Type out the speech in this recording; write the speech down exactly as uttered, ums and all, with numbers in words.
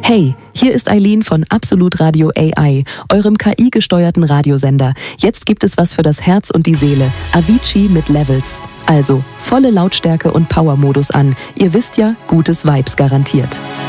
Hey, hier ist Eileen von Absolut Radio A I, eurem K I-gesteuerten Radiosender. Jetzt gibt es was für das Herz und die Seele. Avicii mit Levels. Also, volle Lautstärke und Power-Modus an. Ihr wisst ja, gutes Vibes garantiert.